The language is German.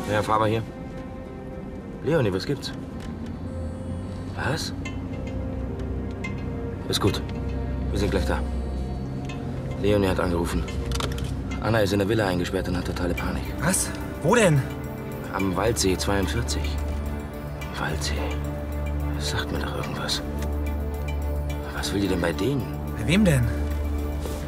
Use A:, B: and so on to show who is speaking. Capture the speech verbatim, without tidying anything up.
A: Ja, fahr mal hier. Leonie, was gibt's? Was? Ist gut. Wir sind gleich da. Leonie hat angerufen. Anna ist in der Villa eingesperrt und hat totale Panik.
B: Was? Wo denn?
A: Am Waldsee zweiundvierzig. Waldsee. Das sagt mir doch irgendwas. Was will die denn bei denen?
B: Bei wem denn?